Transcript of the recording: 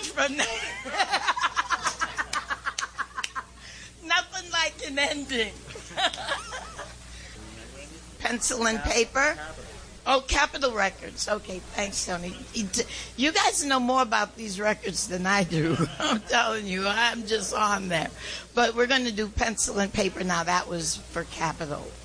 start from nothing like an ending. Pencil and paper. Oh, Capitol Records. Okay, thanks, Tony. You guys know more about these records than I do. I'm telling you, I'm just on there. But we're going to do pencil and paper now. That was for Capitol.